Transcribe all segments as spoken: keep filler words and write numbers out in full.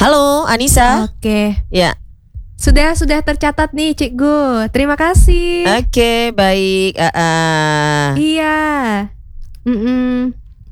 Halo, Anissa. Oke. Ya. Sudah sudah tercatat nih, Cikgu. Terima kasih. Oke, baik. Uh, uh. Iya. Mm-mm.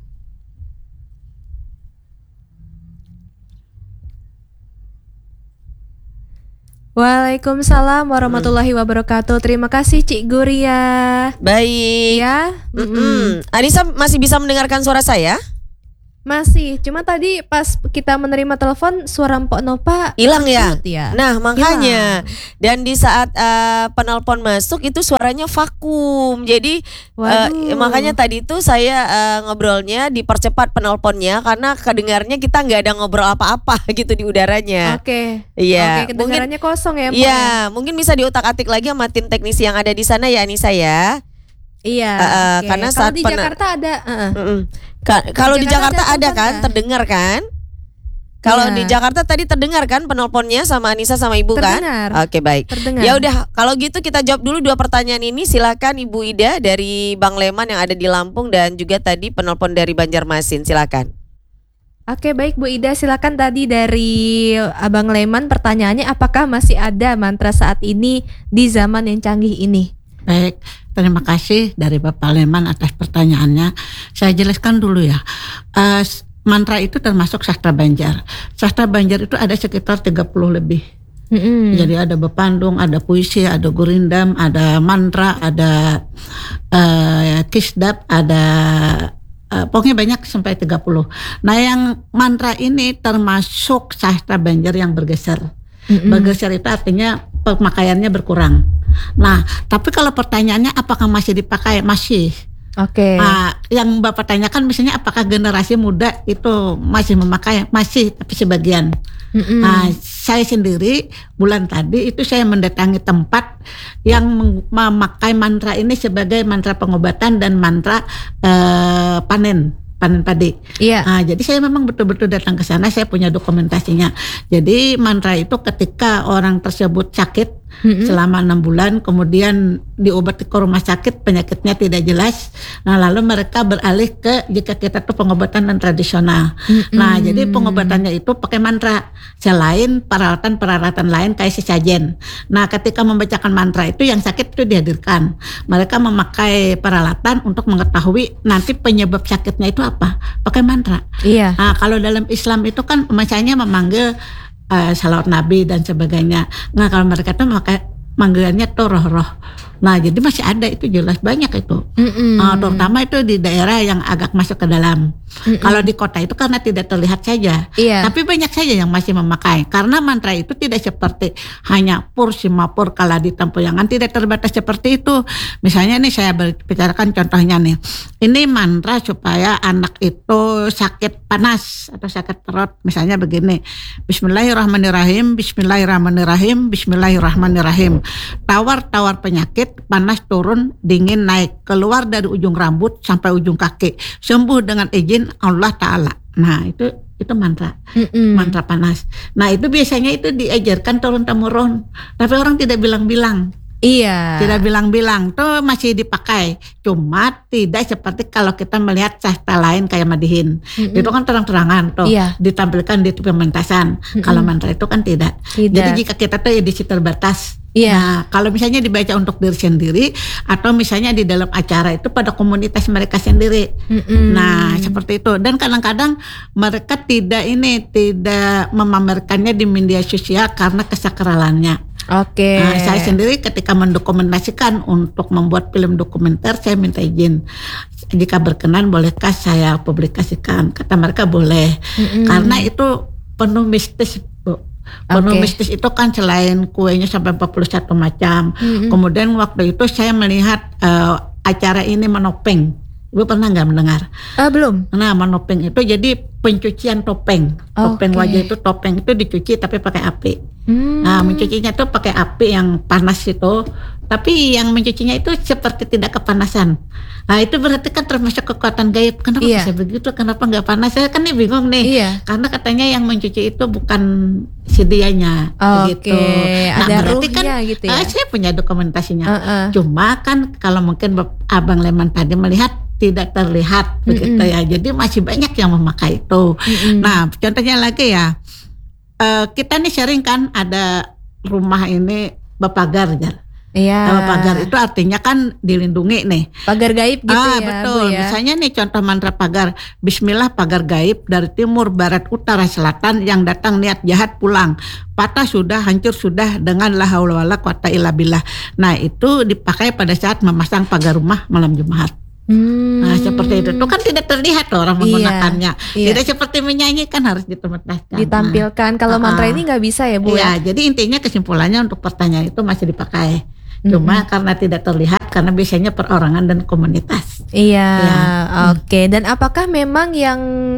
Waalaikumsalam warahmatullahi wabarakatuh. Terima kasih, Cikgu Ria. Baik. Ya. Mm-mm. Anissa masih bisa mendengarkan suara saya? Masih, cuma tadi pas kita menerima telepon suara Mpok Nopa hilang ya? ya. Nah makanya Hilang. Dan di saat uh, penelpon masuk itu suaranya vakum. Jadi uh, makanya tadi itu saya uh, ngobrolnya dipercepat penelponnya karena kedengarnya kita nggak ada ngobrol apa-apa gitu di udaranya. Oke. Iya. Oke, kedengarannya mungkin, kosong ya Mpok. Iya, ya? mungkin bisa diotak-atik lagi sama tim teknisi yang ada di sana ya Anissa ya. Iya. Uh, uh, okay. Karena kalau saat di Jakarta ada. Uh-uh. Ka- kalau di Jakarta, ada, ada kan, ya? terdengar kan? Kalau ya. di Jakarta tadi terdengar kan penelponnya sama Anissa sama Ibu terdengar. kan? Oke baik. Ya udah, kalau gitu kita jawab dulu dua pertanyaan ini. Silakan Ibu Ida dari Bang Leman yang ada di Lampung dan juga tadi penelpon dari Banjarmasin. Silakan. Oke baik Bu Ida, silakan tadi dari Abang Leman pertanyaannya, apakah masih ada mantra saat ini di zaman yang canggih ini? Baik, terima kasih dari Bapak Leman atas pertanyaannya. Saya jelaskan dulu ya. Uh, mantra itu termasuk sastra Banjar. Sastra Banjar itu ada sekitar tiga puluh lebih. Mm-hmm. Jadi ada bepandung, ada puisi, ada gurindam, ada mantra, ada uh, kisdap, ada uh, pokoknya banyak sampai tiga puluh. Nah yang mantra ini termasuk sastra Banjar yang bergeser. Mm-hmm. Bergeser itu artinya pemakaiannya berkurang. Nah, tapi kalau pertanyaannya apakah masih dipakai? Masih. Oke. Okay. Nah, yang Bapak tanyakan misalnya apakah generasi muda itu masih memakai? Masih, tapi sebagian. Mm-hmm. Nah, saya sendiri bulan tadi itu saya mendatangi tempat yang memakai mantra ini sebagai mantra pengobatan dan mantra uh, panen. panen padi. Iya. Nah, jadi saya memang betul-betul datang ke sana, saya punya dokumentasinya. Jadi mantra itu ketika orang tersebut sakit mm-hmm. selama enam bulan, kemudian diobati ke rumah sakit, penyakitnya tidak jelas. Nah, lalu mereka beralih ke jika kita tuh pengobatan dan tradisional. Mm-hmm. Nah, jadi pengobatannya itu pakai mantra. Selain peralatan-peralatan lain kayak sesajen. Nah, ketika membacakan mantra itu yang sakit itu dihadirkan. Mereka memakai peralatan untuk mengetahui nanti penyebab sakitnya itu apa? Pakai mantra. Iya. Nah, kalau dalam Islam itu kan misalnya memanggil uh, salawat Nabi dan sebagainya. Nah, kalau mereka tuh memakai manggilannya tuh roh-roh. Nah, jadi masih ada itu jelas banyak itu. Uh, terutama itu di daerah yang agak masuk ke dalam. Mm-mm. Kalau di kota itu karena tidak terlihat saja. Iya. Tapi banyak saja yang masih memakai. Karena mantra itu tidak seperti hanya pur simapur kala di tempoyangan, tidak terbatas seperti itu. Misalnya nih saya bicarakan contohnya nih. Ini mantra supaya anak itu sakit panas atau sakit perut. Misalnya begini. Bismillahirrahmanirrahim, Bismillahirrahmanirrahim, Bismillahirrahmanirrahim. Tawar-tawar penyakit, panas turun, dingin naik, keluar dari ujung rambut sampai ujung kaki, sembuh dengan izin Allah Ta'ala. Nah itu itu mantra. Mm-mm. Mantra panas. Nah itu biasanya itu diajarkan turun temurun, tapi orang tidak bilang-bilang. Iya. Tidak bilang-bilang tuh masih dipakai. Cuma tidak seperti kalau kita melihat sastra lain kayak Madihin. Mm-mm. Itu kan terang-terangan tuh. Iya. Ditampilkan di pementasan. Mm-mm. Kalau mantra itu kan tidak. tidak. Jadi jika kita tuh edisi terbatas. Iya. Nah, kalau misalnya dibaca untuk diri sendiri atau misalnya di dalam acara itu pada komunitas mereka sendiri. Mm-mm. Nah, seperti itu. Dan kadang-kadang mereka tidak ini tidak memamerkannya di media sosial karena kesakralannya. Oke. Nah, saya sendiri ketika mendokumentasikan untuk membuat film dokumenter, saya minta izin. Jika berkenan, bolehkah saya publikasikan? Kata mereka boleh. Mm-mm. Karena itu penuh mistis, Bu. Penuh okay. mistis itu kan selain kuenya sampai empat puluh satu macam. Mm-hmm. Kemudian waktu itu saya melihat uh, acara ini menopeng. Ibu pernah nggak mendengar? Uh, belum. Nah, menopeng itu jadi pencucian topeng. Topeng okay. wajah itu topeng itu dicuci tapi pakai api. Hmm. Nah, mencucinya tuh pakai api yang panas itu. Tapi yang mencucinya itu seperti tidak kepanasan. Nah itu berarti kan termasuk kekuatan gaib. Kenapa iya. bisa begitu? Kenapa nggak panas? Saya kan nih bingung nih. Iya. Karena katanya yang mencuci itu bukan si dianya. Oh, begitu. Okay. Nah ada berarti kan gitu ya? ah, saya punya dokumentasinya. Uh-uh. Cuma kan kalau mungkin Abang Leman tadi melihat tidak terlihat begitu Mm-mm. ya. Jadi masih banyak yang memakai itu. Mm-mm. Nah contohnya lagi ya. uh, kita nih sering kan ada rumah ini berpagar ya. Iya. Kalau pagar itu artinya kan dilindungi nih. Pagar gaib gitu ah, ya, betul. Bu ya. Misalnya nih contoh mantra pagar. Bismillah pagar gaib dari timur, barat, utara, selatan yang datang niat jahat pulang. Patah sudah, hancur sudah dengan la haula wala quwata illa billah. Nah, itu dipakai pada saat memasang pagar rumah malam Jumat. Hmm. Nah, seperti itu. Itu kan tidak terlihat loh orang Iya, menggunakannya. iya. Tidak seperti menyanyi kan harus ditemetahkan. Ditampilkan. Kalau Ah, mantra ah. ini nggak bisa ya, Bu ya. Iya, jadi intinya kesimpulannya untuk pertanyaan itu masih dipakai. Cuma Mm-mm. karena tidak terlihat, karena biasanya perorangan dan komunitas. Iya, Ya. oke. Dan apakah memang yang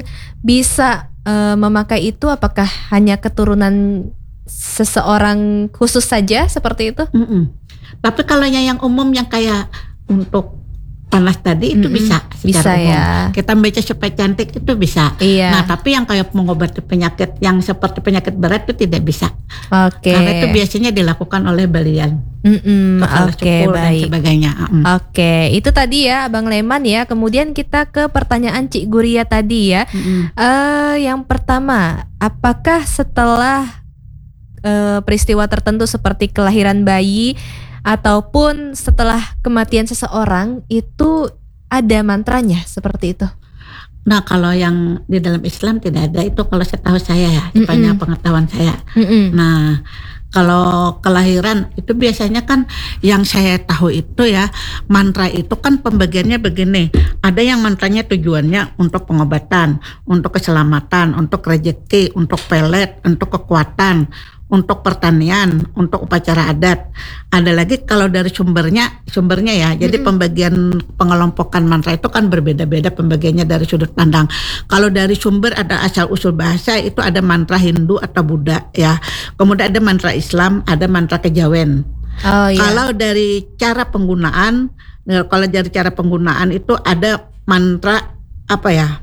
bisa eh, memakai itu apakah hanya keturunan seseorang khusus saja seperti itu? Mm-mm. Tapi kalau yang umum yang kayak untuk panas tadi itu Mm-mm. bisa Bisa secara umum. ya. Kita baca supaya cantik itu bisa. Iya. Nah, tapi yang kayak mengobati penyakit yang seperti penyakit berat itu tidak bisa. Oke. Karena itu biasanya dilakukan oleh balian, Mm-mm, kepala Oke, cukur dan baik. sebagainya. Mm. Oke, itu tadi ya Abang Leman ya. Kemudian kita ke pertanyaan Cik Guria tadi ya. Mm-mm. Eh, yang pertama, apakah setelah eh, peristiwa tertentu seperti kelahiran bayi ataupun setelah kematian seseorang itu ada mantranya seperti itu? Nah, kalau yang di dalam Islam tidak ada itu kalau setahu saya ya, Mm-mm. sepanjang pengetahuan saya. Mm-mm. Nah, kalau kelahiran itu biasanya kan yang saya tahu itu ya, mantra itu kan pembagiannya begini. Ada yang mantranya tujuannya untuk pengobatan, untuk keselamatan, untuk rezeki, untuk pelet, untuk kekuatan, untuk pertanian, untuk upacara adat. Ada lagi kalau dari sumbernya, sumbernya ya. Jadi Mm-mm. pembagian pengelompokan mantra itu kan berbeda-beda pembagiannya dari sudut pandang. Kalau dari sumber ada asal usul bahasa itu ada mantra Hindu atau Buddha ya. Kemudian ada mantra Islam, ada mantra kejawen. Oh iya. Kalau dari cara penggunaan, eh, kalau dari cara penggunaan itu ada mantra apa ya?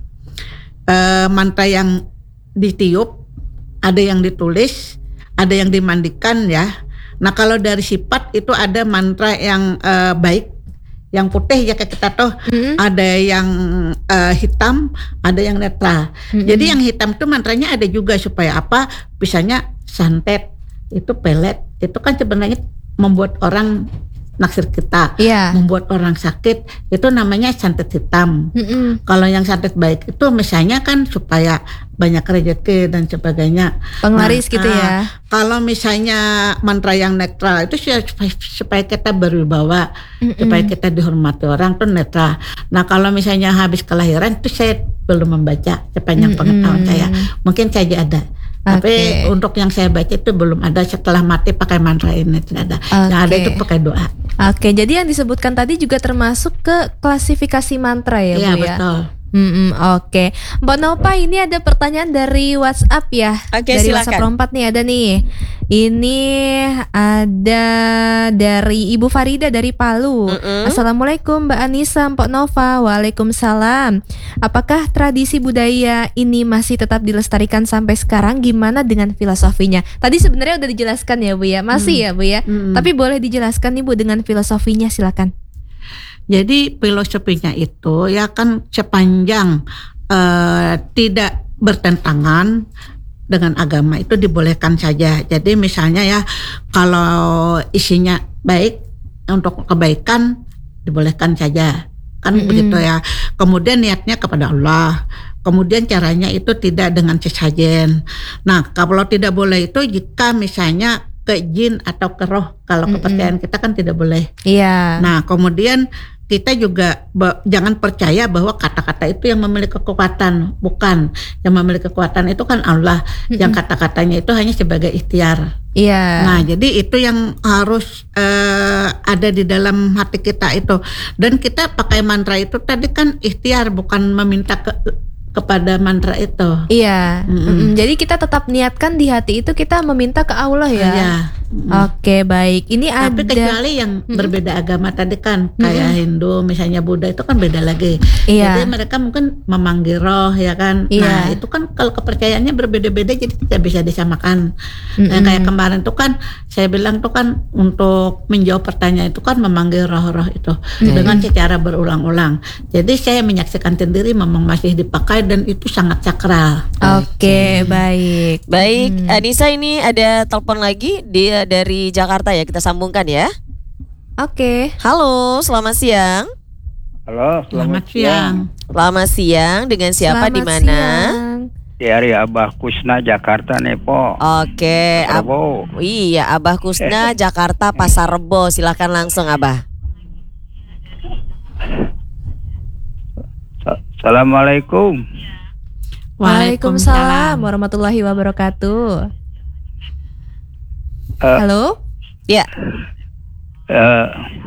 Eh, mantra yang ditiup, ada yang ditulis, ada yang dimandikan ya. Nah, kalau dari sifat itu ada mantra yang eh, baik, yang putih ya kayak kita tuh, Mm-mm. ada yang eh, hitam, ada yang netral. Mm-mm. Jadi yang hitam itu mantranya ada juga supaya apa? Misalnya santet, itu pelet, itu kan sebenarnya membuat orang naksir kita, Iya. membuat orang sakit, itu namanya santet hitam. Mm-mm. Kalau yang santet baik itu misalnya kan supaya banyak rezeki dan sebagainya. Penglaris Nah, gitu ah, ya. Kalau misalnya mantra yang netral itu supaya, supaya kita berwibawa, Mm-mm. supaya kita dihormati orang tuh netral. Nah, kalau misalnya habis kelahiran itu saya belum membaca sepanjang Mm-mm. pengetahuan saya. Mungkin saja ada. Tapi Oke. untuk yang saya baca itu belum ada, setelah mati pakai mantra ini tidak ada. Yang ada Oke. itu pakai doa. Oke, jadi yang disebutkan tadi juga termasuk ke klasifikasi mantra ya, Iya, Bu ya? betul. Mm-mm, Oke, Mbak Nova, ini ada pertanyaan dari WhatsApp ya. Oke, dari silakan. WhatsApp Rompat nih ada nih. Ini ada dari Ibu Farida dari Palu. Mm-mm. Assalamualaikum Mbak Anissa, Mbak Nova. Waalaikumsalam. Apakah tradisi budaya ini masih tetap dilestarikan sampai sekarang? Gimana dengan filosofinya? Tadi sebenarnya udah dijelaskan ya Bu ya, masih ya Bu ya. Mm. Tapi boleh dijelaskan nih Bu dengan filosofinya, silakan. Jadi filosofinya itu ya kan sepanjang eh, tidak bertentangan dengan agama itu dibolehkan saja. Jadi misalnya ya kalau isinya baik untuk kebaikan dibolehkan saja. Kan Mm-mm. begitu ya. Kemudian niatnya kepada Allah. Kemudian caranya itu tidak dengan sesajen. Nah, kalau tidak boleh itu jika misalnya ke jin atau ke roh. Kalau Mm-mm. kepercayaan kita kan tidak boleh. Iya. Nah, kemudian kita juga be- jangan percaya bahwa kata-kata itu yang memiliki kekuatan, bukan. Yang memiliki kekuatan itu kan Allah. Yang kata-katanya itu hanya sebagai ikhtiar. Iya. Nah, jadi itu yang harus eh, ada di dalam hati kita itu. Dan kita pakai mantra itu tadi kan ikhtiar, bukan meminta ke, kepada mantra itu. Iya. Mm-mm. Mm-mm. Jadi kita tetap niatkan di hati itu kita meminta ke Allah ya. Iya. Oke, baik. Ini Tapi ada kecuali yang Mm-mm. berbeda agama tadi kan, kayak Hindu misalnya, Buddha itu kan beda lagi. Iya. Jadi mereka mungkin memanggil roh ya kan. Iya. Nah itu kan kalau kepercayaannya berbeda-beda jadi tidak bisa disamakan. Nah, Mm-mm. kayak kemarin tuh kan saya bilang tuh kan untuk menjawab pertanyaan itu kan memanggil roh-roh itu dengan secara berulang-ulang. Jadi saya menyaksikan sendiri memang masih dipakai dan itu sangat sakral. Oke, baik. Baik, Hmm. Anissa ini ada telepon lagi, dia dari Jakarta ya, kita sambungkan ya. Oke. Halo, selamat siang. Halo, Selamat siang. Selamat siang, dengan siapa, Selamat di mana? siang. dari Abah Kusna Jakarta nih Po. Oke, Ab- Prabowo. iya, Abah Kusna Jakarta Pasar Rebo, silakan langsung Abah. Sa- Assalamualaikum. Waalaikumsalam warahmatullahi wabarakatuh. Eh, Halo? Ya, eh,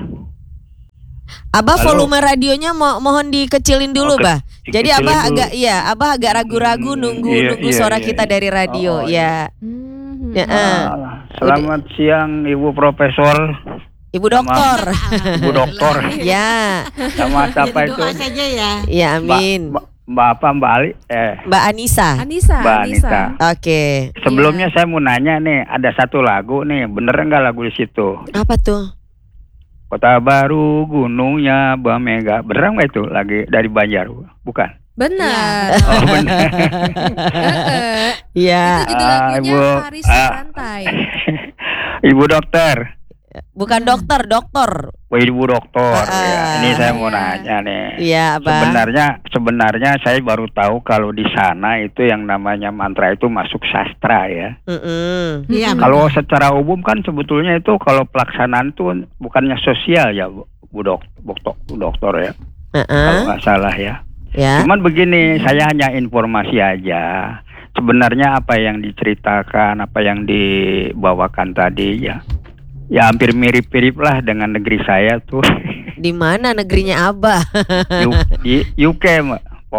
Abah Halo. volume radionya mo- mohon dikecilin dulu, Oke, Bah. Jadi dikecilin Abah dulu. agak iya, Abah agak ragu-ragu Hmm, nunggu iya, nunggu iya, suara iya, kita iya. dari radio, Oh, ya. Hmm. Ya, eh. ah, selamat siang Ibu Profesor, Ibu doktor. Ibu Doktor. Ya, Sama siapa Jadi itu? doa saja ya. ya Mbak, amin. Mbak, Mbak apa Mbak Ali? Eh, Mbak Anissa. Anissa, Mbak Anissa. Anita. Oke. Sebelumnya saya mau nanya nih, ada satu lagu nih, bener nggak lagu di situ? Apa tuh? Kota Baru, gunungnya Bamega, bener nggak itu lagi dari Banjar? Bukan? Benar. Oh bener. Heeh. Iya, Itu judul Ah, lagunya Ibu, Paris ah. Rantai. Ibu Dokter. bukan dokter, dokter. Oh, Ibu Dokter. Ah, Ya, ini saya mau iya. nanya nih. Iya, Abah. Sebenarnya sebenarnya saya baru tahu kalau di sana itu yang namanya mantra itu masuk sastra ya. Mm-mm. Iya. Mm-mm. Kalau secara umum kan sebetulnya itu kalau pelaksanaan itu bukannya sosial ya, Bu, Bu Dok, Bu Dok- Bu Dokter ya. Kalau Uh-uh. nggak salah ya. Ya. Cuman begini, saya hanya informasi aja. Sebenarnya apa yang diceritakan, apa yang dibawakan tadi ya, ya hampir mirip-mirip lah dengan negeri saya tuh. Di mana negerinya Abah? U- di U K, Mbak. Oh,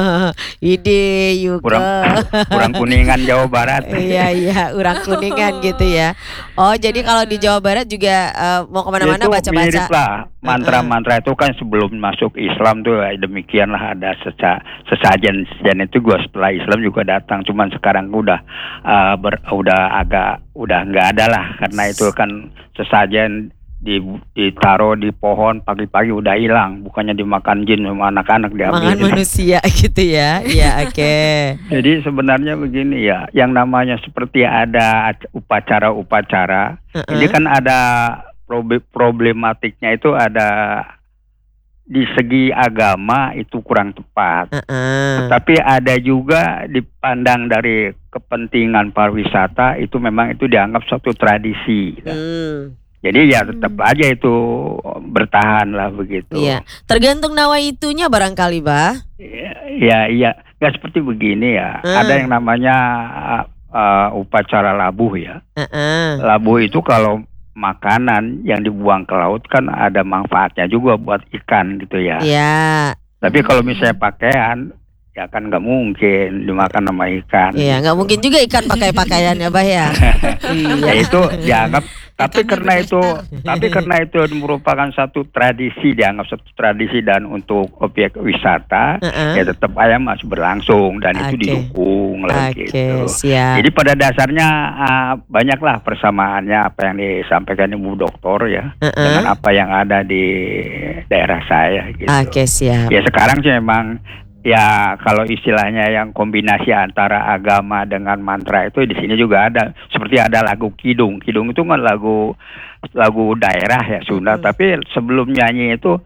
Ide Yuka. kurang kurang Kuningan Jawa Barat. Iya iya, urang kuningan gitu ya. Oh, jadi kalau di Jawa Barat juga eh, mau kemana-mana Itu baca-baca. mirip lah. Mantra-mantra itu kan sebelum masuk Islam tuh ya, demikian lah, ada seca, sesajen sesajen itu gua setelah Islam juga datang. Cuman sekarang udah eh, ber, udah agak udah nggak ada lah, karena itu kan sesajen di ditaruh di pohon pagi-pagi udah hilang, bukannya dimakan jin sama anak-anak diambil. Makan manusia gitu ya. Iya, oke. Jadi sebenarnya begini ya, yang namanya seperti ada ac- upacara-upacara, Uh-uh. ini kan ada probe- problematiknya itu ada di segi agama itu kurang tepat. Uh-uh. Tapi ada juga dipandang dari kepentingan pariwisata itu memang itu dianggap suatu tradisi. Hmm. Jadi ya tetap aja itu bertahan lah begitu. Iya, tergantung nawaitunya barangkali, Bah. Ya iya, nggak seperti begini ya. Hmm. Ada yang namanya uh, upacara labuh ya. Uh-uh. Labuh itu kalau makanan yang dibuang ke laut kan ada manfaatnya juga buat ikan gitu ya. Iya. Tapi kalau misalnya pakaian, ya kan nggak mungkin dimakan sama ikan. Iya, nggak mungkin juga ikan pakai pakaian ya, Bah ya. Ya itu dianggap, tapi Ikannya karena itu, berpesta. tapi karena itu merupakan satu tradisi, dianggap satu tradisi dan untuk objek wisata, Uh-uh. ya tetap ayam masih berlangsung dan itu Oke. didukung lah Oke, gitu. siap. Jadi pada dasarnya ah, banyaklah persamaannya apa yang disampaikan Ibu Doktor ya Uh-uh. dengan apa yang ada di daerah saya gitu. Oke, siap. Ya sekarang sih memang ya kalau istilahnya yang kombinasi antara agama dengan mantra itu di sini juga ada, seperti ada lagu kidung. Kidung itu kan lagu lagu daerah ya Sunda, Mm-mm. tapi sebelum nyanyi itu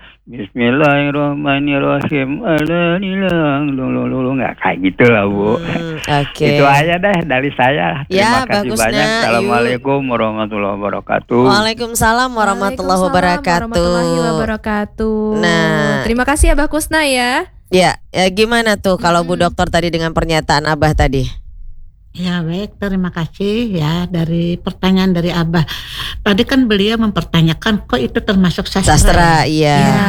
Bismillahirrahmanirrahim, alanilang lulu nggak kayak gitu lah Bu. Hmm, Oke. Itu aja deh dari saya. Ya, Terima kasih bagus, banyak. Nah. Assalamualaikum warahmatullahi wabarakatuh. Waalaikumsalam warahmatullahi Waalaikumsalam wabarakatuh. warahmatullahi wabarakatuh. Nah. Terima kasih Abah Kusna ya. Ya, ya gimana tuh kalau Bu Dokter tadi dengan pernyataan Abah tadi? Ya baik, terima kasih ya dari pertanyaan dari Abah. Tadi kan beliau mempertanyakan kok itu termasuk sastra. Sastra, iya. Ya.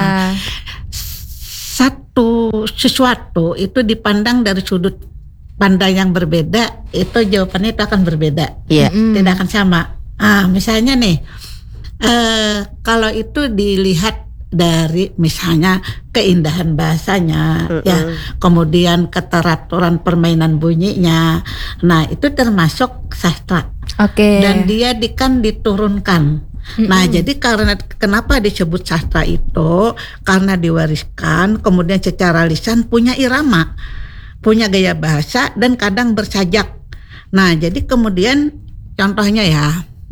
Satu sesuatu itu dipandang dari sudut pandang yang berbeda, itu jawabannya itu akan berbeda. Iya. Mm-mm. Tidak akan sama. Ah, misalnya nih, eh, kalau itu dilihat dari misalnya keindahan bahasanya, Mm-mm. ya, kemudian keteraturan permainan bunyinya, nah itu termasuk sastra. Oke. Dan dia di, kan diturunkan. Mm-mm. Nah, jadi karena kenapa disebut sastra itu? Karena diwariskan, kemudian secara lisan punya irama, punya gaya bahasa dan kadang bersajak. Nah, jadi kemudian contohnya ya,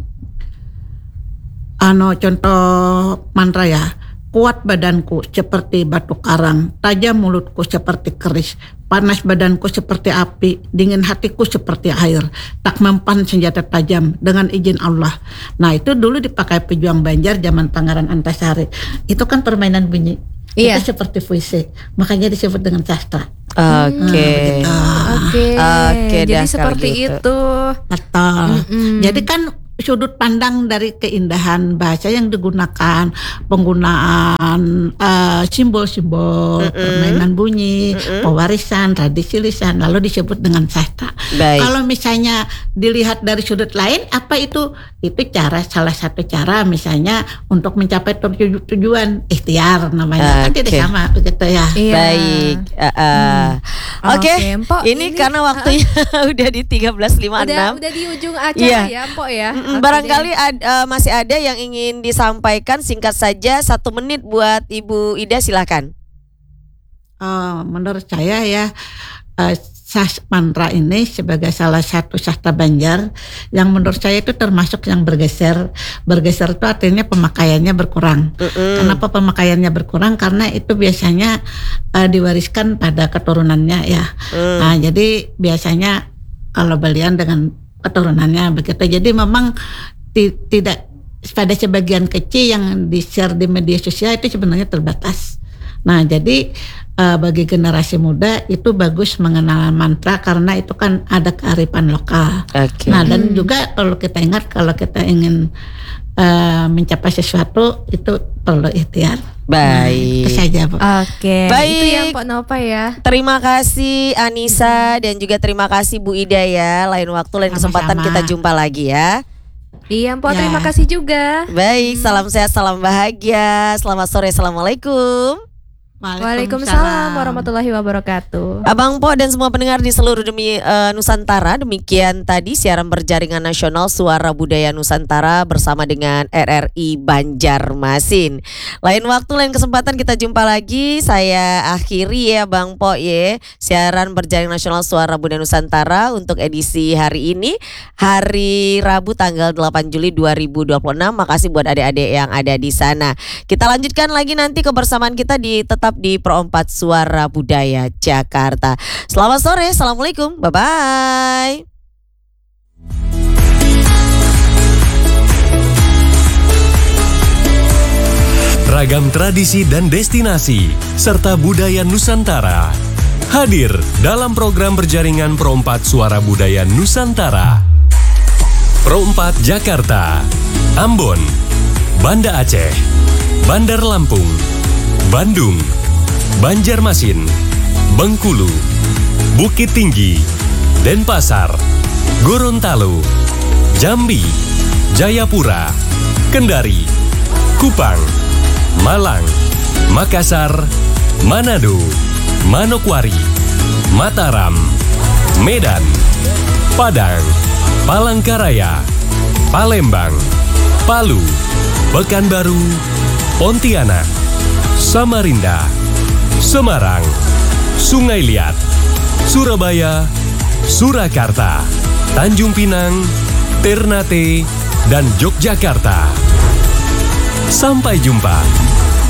ano contoh mantra ya. Kuat badanku seperti batu karang, tajam mulutku seperti keris, panas badanku seperti api, dingin hatiku seperti air, tak mempan senjata tajam dengan izin Allah. Nah, itu dulu dipakai pejuang Banjar zaman Pangeran Antasari. Itu kan permainan bunyi. Iya. Itu seperti puisi, makanya disebut dengan sastra. Oke. Nah, Oke. Oke, Jadi dah, kalau seperti gitu. itu. betul. Mm-mm. Jadi kan sudut pandang dari keindahan bahasa yang digunakan, penggunaan uh, simbol-simbol, Mm-mm. permainan bunyi, Mm-mm. pewarisan, tradisi lisan, lalu disebut dengan sastra. Baik. Kalau misalnya dilihat dari sudut lain, apa itu? Itu cara, salah satu cara misalnya untuk mencapai tuju- tujuan ikhtiar namanya. Kan tidak Oke. sama begitu ya. Iya. Baik. uh, uh. Oke. Oke, Mpok, Ini, ini- karena waktunya udah di tiga belas lima puluh enam. Udah udah di ujung acara Iya. ya, Mpok ya. Mm-mm, Oke Barangkali deh. ad- eh, masih ada yang ingin disampaikan singkat saja satu menit buat Ibu Ida, silakan. Oh, menurut saya ya, eh, sas mantra ini sebagai salah satu sastra Banjar yang menurut saya itu termasuk yang bergeser. Bergeser itu artinya pemakaiannya berkurang. Mm-mm. Kenapa pemakaiannya berkurang? Karena itu biasanya eh, diwariskan pada keturunannya ya. Mm. Nah, jadi biasanya kalau belian dengan keturunannya begitu. Jadi memang ti- tidak pada sebagian kecil yang di-share di media sosial itu sebenarnya terbatas. Nah, jadi eh, bagi generasi muda itu bagus mengenal mantra karena itu kan ada kearifan lokal. Oke. Nah, dan juga kalau kita ingat kalau kita ingin eh, mencapai sesuatu itu perlu ikhtiar. Baik. Nah, itu saja, Bu. Oke. Baik. Itu ya Mpok Nova ya. Terima kasih Anissa dan juga terima kasih Bu Ida ya. Lain waktu, lain kesempatan Sama-sama. kita jumpa lagi ya. Iya Mpok, Ya. terima kasih juga. Baik, salam sehat, salam bahagia. Selamat sore, assalamualaikum. Waalaikumsalam warahmatullahi wabarakatuh. Abang Po dan semua pendengar di seluruh demi eh, Nusantara, demikian tadi siaran berjaringan nasional Suara Budaya Nusantara bersama dengan R R I Banjarmasin. Lain waktu, lain kesempatan kita jumpa lagi. Saya akhiri ya Bang Po ya, siaran berjaringan nasional Suara Budaya Nusantara untuk edisi hari ini, hari Rabu tanggal delapan Juli dua ribu dua puluh enam. Makasih buat adik-adik yang ada di sana. Kita lanjutkan lagi nanti kebersamaan kita di tetap di Pro empat Suara Budaya Jakarta. Selamat sore, assalamualaikum, bye bye. Ragam tradisi dan destinasi serta budaya Nusantara hadir dalam program berjaringan Pro empat Suara Budaya Nusantara. Pro empat Jakarta, Ambon, Banda Aceh, Bandar Lampung, Bandung, Banjarmasin, Bengkulu, Bukit Tinggi, Denpasar, Gorontalo, Jambi, Jayapura, Kendari, Kupang, Malang, Makassar, Manado, Manokwari, Mataram, Medan, Padang, Palangkaraya, Palembang, Palu, Pekanbaru, Pontianak, Samarinda, Semarang, Sungai Liat, Surabaya, Surakarta, Tanjung Pinang, Ternate, dan Yogyakarta. Sampai jumpa.